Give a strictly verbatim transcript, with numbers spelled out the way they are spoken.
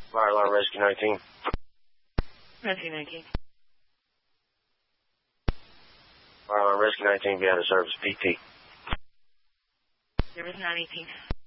Fire alarm rescue nineteen. Rescue nineteen. Fire alarm rescue nineteen, be out of service, P T. Service nine eighteen.